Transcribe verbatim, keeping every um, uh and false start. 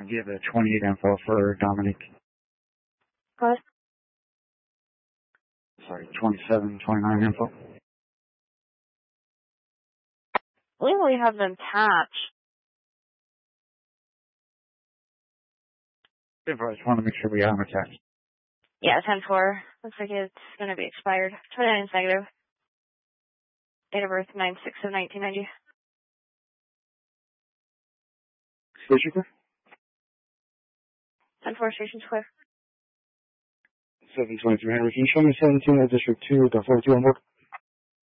Do you have the twenty-eight info for Dominic? What? Sorry, twenty-seven, twenty-nine info. We only have them attached. I just want to make sure we have them attached. Yeah, ten four. Looks like it's going to be expired. twenty-nine is negative. Date of birth nine six of nineteen ninety. Station clear? ten four, station's clear. seven twenty-three Henry. Can you show me seventeen at District two, the forty-two on board?